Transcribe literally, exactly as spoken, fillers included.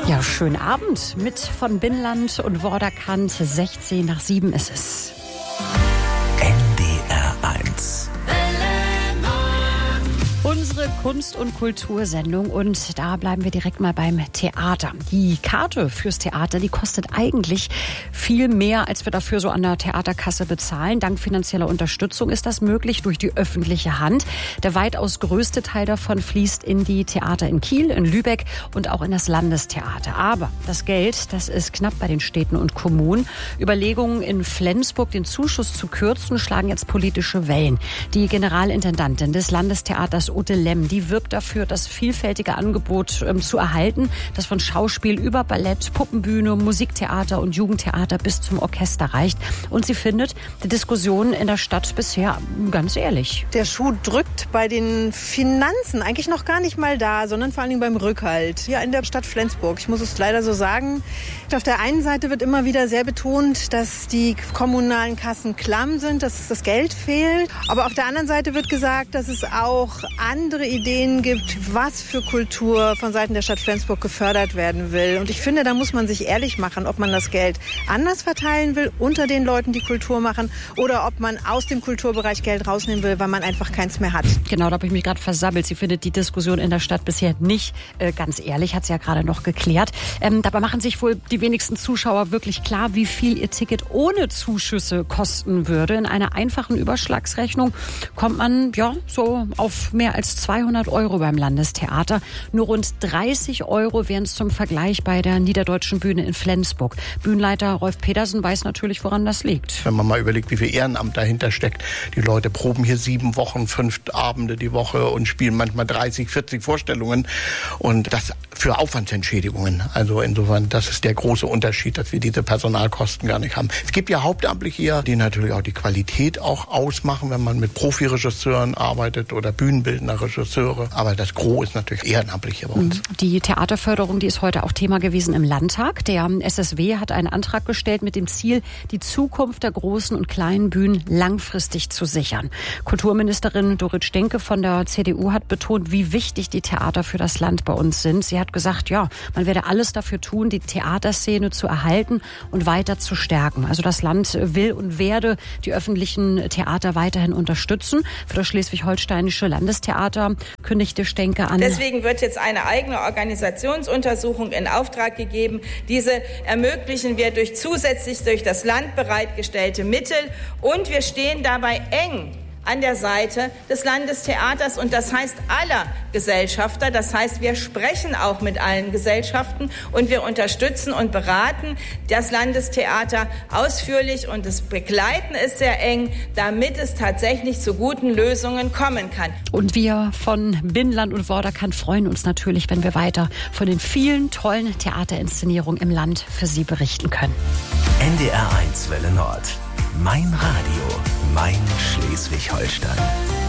Ja, schönen Abend mit von Binnland und Vorderkant. sechzehn nach sieben ist es. N D R eins. Unsere Kunst- und Kultursendung, und da bleiben wir direkt mal beim Theater. Die Karte fürs Theater, die kostet eigentlich viel mehr, als wir dafür so an der Theaterkasse bezahlen. Dank finanzieller Unterstützung ist das möglich durch die öffentliche Hand. Der weitaus größte Teil davon fließt in die Theater in Kiel, in Lübeck und auch in das Landestheater. Aber das Geld, das ist knapp bei den Städten und Kommunen. Überlegungen in Flensburg, den Zuschuss zu kürzen, schlagen jetzt politische Wellen. Die Generalintendantin des Landestheaters Ute Lemm, die wirbt dafür, das vielfältige Angebot ähm, zu erhalten, das von Schauspiel über Ballett, Puppenbühne, Musiktheater und Jugendtheater bis zum Orchester reicht. Und sie findet die Diskussion in der Stadt bisher ganz ehrlich. Der Schuh drückt bei den Finanzen eigentlich noch gar nicht mal da, sondern vor allen Dingen beim Rückhalt. Ja, in der Stadt Flensburg. Ich muss es leider so sagen. Auf der einen Seite wird immer wieder sehr betont, dass die kommunalen Kassen klamm sind, dass das Geld fehlt. Aber auf der anderen Seite wird gesagt, dass es auch andere Ideen gibt, was für Kultur von Seiten der Stadt Flensburg gefördert werden will. Und ich finde, da muss man sich ehrlich machen, ob man das Geld anders verteilen will, unter den Leuten, die Kultur machen, oder ob man aus dem Kulturbereich Geld rausnehmen will, weil man einfach keins mehr hat. Genau, da habe ich mich gerade versammelt. Sie findet die Diskussion in der Stadt bisher nicht äh, ganz ehrlich, hat sie ja gerade noch geklärt. Ähm, dabei machen sich wohl die wenigsten Zuschauer wirklich klar, wie viel ihr Ticket ohne Zuschüsse kosten würde. In einer einfachen Überschlagsrechnung kommt man ja so auf mehr als zweihundert Euro beim Landestheater. Nur rund dreißig Euro wären es zum Vergleich bei der Niederdeutschen Bühne in Flensburg. Bühnenleiter Rolf Petersen weiß natürlich, woran das liegt. Wenn man mal überlegt, wie viel Ehrenamt dahinter steckt. Die Leute proben hier sieben Wochen, fünf Abende die Woche und spielen manchmal dreißig, vierzig Vorstellungen. Und das für Aufwandsentschädigungen. Also insofern, das ist der große Unterschied, dass wir diese Personalkosten gar nicht haben. Es gibt ja Hauptamtliche hier, die natürlich auch die Qualität auch ausmachen, wenn man mit Profiregisseuren arbeitet oder Bühnenbildner, Regisseure. Aber das Gros ist natürlich ehrenamtlich hier bei uns. Die Theaterförderung, die ist heute auch Thema gewesen im Landtag. Der S S W hat einen Antrag gestellt mit dem Ziel, die Zukunft der großen und kleinen Bühnen langfristig zu sichern. Kulturministerin Dorit Stenke von der C D U hat betont, wie wichtig die Theater für das Land bei uns sind. Sie hat gesagt, ja, man werde alles dafür tun, die Theaterszene zu erhalten und weiter zu stärken. Also das Land will und werde die öffentlichen Theater weiterhin unterstützen. Für das schleswig-holsteinische Landestheater kündigte Stenke an. Deswegen wird jetzt eine eigene Organisationsuntersuchung in Auftrag gegeben. Diese ermöglichen wir durch zusätzlich durch das Land bereitgestellte Mittel, und wir stehen dabei eng an der Seite des Landestheaters, und das heißt aller Gesellschafter. Das heißt, wir sprechen auch mit allen Gesellschaften und wir unterstützen und beraten das Landestheater ausführlich und das begleiten es sehr eng, damit es tatsächlich zu guten Lösungen kommen kann. Und wir von Binnland und Vorderkant freuen uns natürlich, wenn wir weiter von den vielen tollen Theaterinszenierungen im Land für Sie berichten können. N D R eins Welle Nord. Mein Radio, mein Schleswig-Holstein.